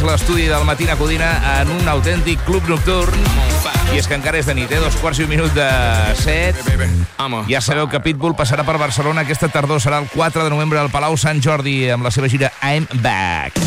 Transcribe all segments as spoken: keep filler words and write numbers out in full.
l'estudi del Matina Codina en un autèntic club nocturn. I és que encara és de nit, eh? Dos quarts i un minut de set. Ja sabeu que Pitbull passarà per Barcelona aquesta tardor. Serà el quatre de novembre al Palau Sant Jordi amb la seva gira I'm Back.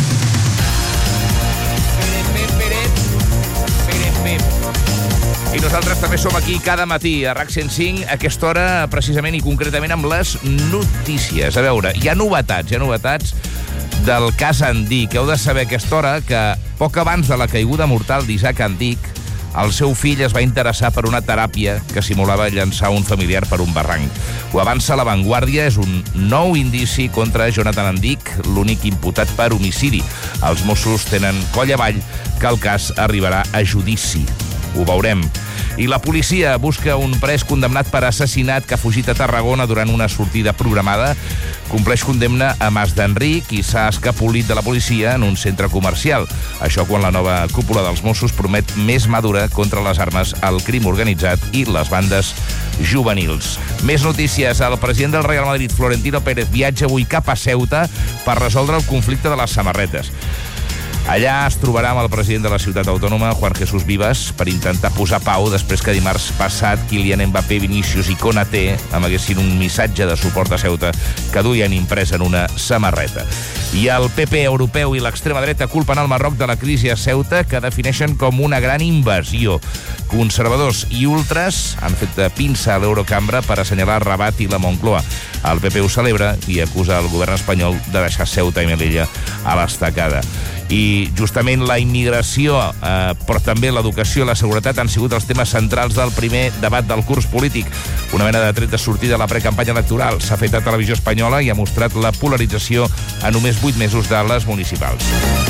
I nosaltres també som aquí cada matí a RAC cent cinc, a aquesta hora precisament i concretament amb les notícies. A veure, hi ha novetats, hi ha novetats del cas Andic. Heu de saber a aquesta hora que poc abans de la caiguda mortal d'Isaac Andic, el seu fill es va interessar per una teràpia que simulava llançar un familiar per un barranc. Ho avança La Vanguardia, és un nou indici contra Jonathan Andic, l'únic imputat per homicidi. Els Mossos tenen coll avall que el cas arribarà a judici. Ho veurem. I la policia busca un pres condemnat per assassinat que ha fugit a Tarragona durant una sortida programada. Compleix condemna a Mas d'Enric i s'ha escapolit de la policia en un centre comercial. Això quan la nova cúpula dels Mossos promet més mà dura contra les armes, el crim organitzat i les bandes juvenils. Més notícies. El president del Real Madrid, Florentino Pérez, viatja avui cap a Ceuta per resoldre el conflicte de les samarretes. Allà es trobarà amb el president de la ciutat autònoma, Juan Jesús Vivas, per intentar posar pau després que dimarts passat Kylian Mbappé, Vinícius i Konaté amaguessin un missatge de suport a Ceuta que duien imprès en una samarreta. I el P P europeu i l'extrema dreta culpen el Marroc de la crisi a Ceuta, que defineixen com una gran invasió. Conservadors i ultras han fet de pinça a l'Eurocambra per assenyalar Rabat i la Moncloa. El P P ho celebra i acusa el govern espanyol de deixar Ceuta i Melilla a l'estacada. I justament la immigració, eh, però també l'educació i la seguretat han sigut els temes centrals del primer debat del curs polític. Una mena de tret de sortida a la precampanya electoral. S'ha fet a Televisió Espanyola i ha mostrat la polarització a només vuit mesos de les municipals.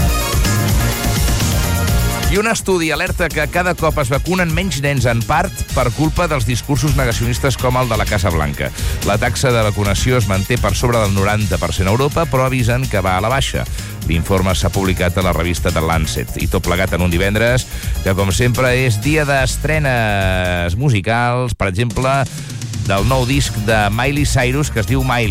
I un estudi alerta que cada cop es vacunen menys nens, en part per culpa dels discursos negacionistes com el de la Casa Blanca. La taxa de vacunació es manté per sobre del noranta per cent a Europa, però avisen que va a la baixa. L'informe s'ha publicat a la revista The Lancet. I tot plegat en un divendres que, com sempre, és dia d'estrenes musicals, per exemple, del nou disc de Miley Cyrus, que es diu Miley.